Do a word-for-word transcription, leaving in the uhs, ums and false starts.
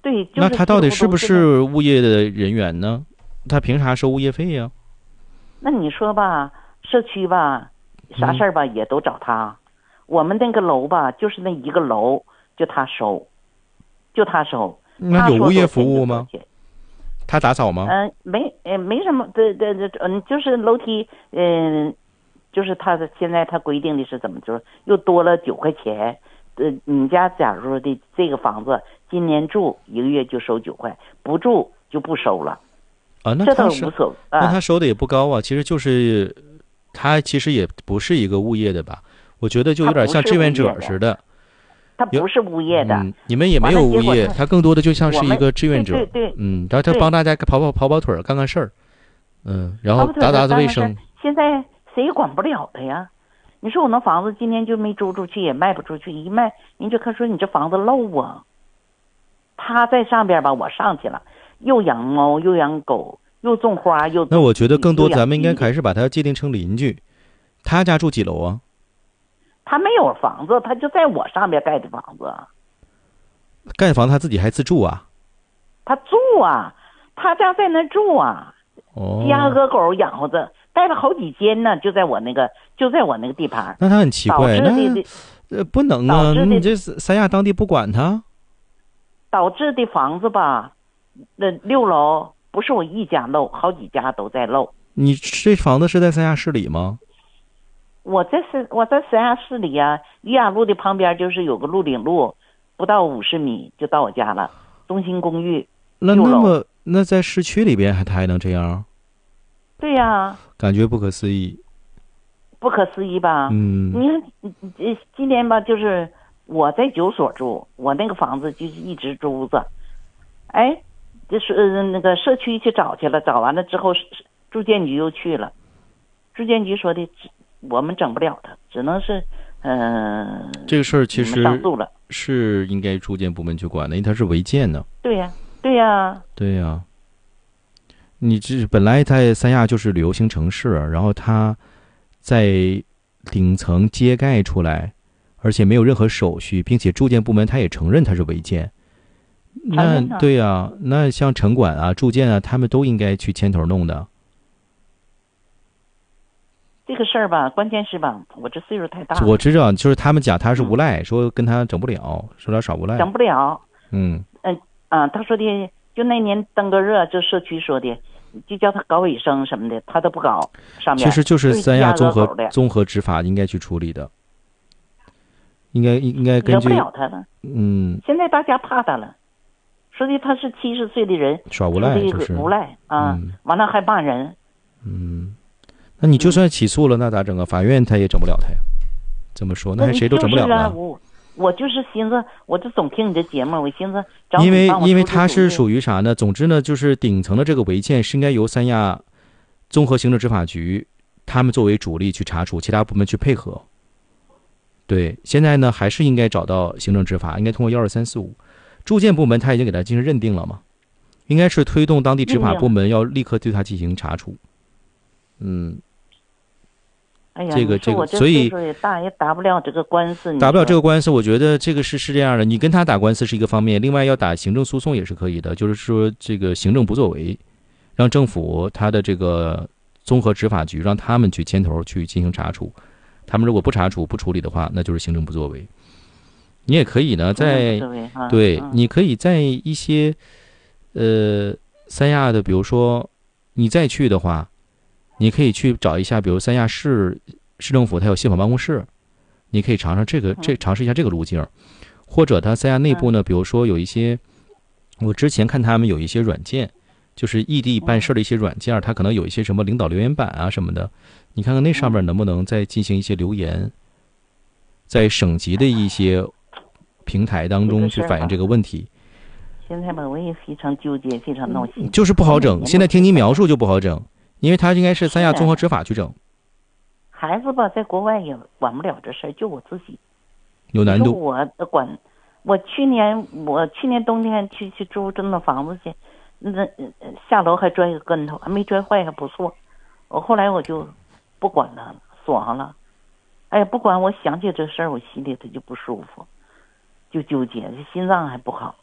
对，就是、 那他到底是不是物业的人员呢？他凭啥收物业费呀？ 那你说吧，社区吧，啥事儿吧、嗯、也都找他。我们那个楼吧，就是那一个楼，就他收，就他收。 那有物业服务吗？他打扫吗？ 嗯、呃，没，呃，没什么，对对对，嗯，就是楼梯，嗯、呃，就是他的现在他规定的是怎么说，又多了九块钱。呃，你家假如说的这个房子今年住一个月就收九块，不住就不收了。 啊，那这他是倒无所谓、啊。 那他收的也不高啊，其实就是他其实也不是一个物业的吧？我觉得就有点像志愿者似的。 他不是物业的， 嗯，你们也没有物业，他更多的就像是一个志愿者。 对对对， 嗯，然后他帮大家跑跑跑跑腿儿，干干事儿。嗯，然后打打卫生。 现在谁也管不了他呀。你说我那房子今年就没租出去，也卖不出去，一卖人就看说你这房子漏啊。他在上边吧，我上去了，又养猫又养狗又种花又。 那我觉得更多咱们应该还是把他界定成邻居。他家住几楼啊？ 他没有房子，他就在我上边盖的房子。 盖房他自己还自住啊？ 他住啊，他家在那住啊。 哦。 鸭鹅狗养活着。盖了好几间呢，就在我那个，就在我那个地盘。 那他很奇怪，那呃不能啊！你这三亚当地不管他， 导致的房子吧，那六楼不是我一家漏，好几家都在漏。 你这房子是在三亚市里吗？ 我在是我在三亚市里呀、啊，余雅路的旁边就是有个鹿岭路，不到五十米就到我家了。中心公寓那那么那在市区里边还他还能这样？ 对呀、啊， 感觉不可思议， 不可思议吧？ 嗯， 你看，今年吧，就是我在九所住，我那个房子就是一直租着，哎，就是、呃、那个社区去找去了，找完了之后，住建局又去了，住建局说的我们整不了他，只能是嗯、呃， 这个事儿其实上诉了， 是应该住建部门去管的，因为它是违建呢。 对呀、啊，对呀、啊， 对呀、啊。你这本来在三亚就是旅游型城市，然后它在顶层揭盖出来，而且没有任何手续，并且住建部门他也承认它是违建。那对呀、啊，那像城管啊、住建啊，他们都应该去牵头弄的。 这个事儿吧，关键是吧，我这岁数太大了。 我知道，就是他们讲他是无赖，嗯、说跟他整不了，说他少无赖。 整不了。 嗯嗯啊，他说的就那年登革热，这社区说的。就叫他搞卫生什么的，他都不搞。上面其实就是三亚综合综合执法应该去处理的，应该应该根据。 惹不了他了。 嗯。 现在大家怕他了，说的他是七十岁的人， 耍无赖就是无赖啊，嗯、完了还骂人。 嗯，那你就算起诉了，嗯、那咋整啊？法院他也整不了他呀。这么说，那还谁都整不了了。 我就是寻思，我就总听你的节目，我寻思因为因为它是属于啥呢？总之呢，就是顶层的这个违建是应该由三亚综合行政执法局他们作为主力去查处，其他部门去配合。对，现在呢还是应该找到行政执法，应该通过幺二三四五，住建部门他已经给他进行认定了嘛，应该是推动当地执法部门要立刻对他进行查处。嗯。 哎呀， 这个这个， 这所以也打也打不了这个官司， 打不了这个官司。我觉得这个是是这样的，你跟他打官司是一个方面，另外要打行政诉讼也是可以的，就是说这个行政不作为，让政府他的这个综合执法局让他们去牵头去进行查处，他们如果不查处不处理的话，那就是行政不作为。你也可以呢，在对， 嗯、 你可以在一些呃三亚的，比如说你再去的话。你可以去找一下，比如三亚市市政府，它有信访办公室，你可以尝尝这个，这尝试一下这个路径，或者它三亚内部呢，比如说有一些，我之前看他们有一些软件，就是异地办事的一些软件，它可能有一些什么领导留言板啊什么的，你看看那上面能不能再进行一些留言，在省级的一些平台当中去反映这个问题。 现在吧，我也非常纠结，非常闹心， 就是不好整。现在听你描述就不好整。因为他应该是三亚综合执法去整， 孩子吧，在国外也管不了这事儿，就我自己有难度。 我管，我去年我去年冬天去去租这么房子去，那下楼还摔个跟头，还没摔坏，还不错。我后来我就不管了，锁上了。哎呀，不管，我想起这事儿，我心里头就不舒服，就纠结，这心脏还不好。